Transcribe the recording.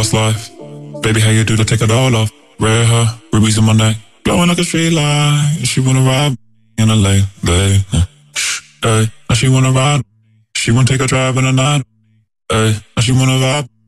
What's life? Baby, how you do to take it all off? Red hair, rubies in my neck, blowing like a street light. She wanna ride in a late. Hey, now she wanna ride. She wanna take a drive in the night. Hey, now she wanna vibe.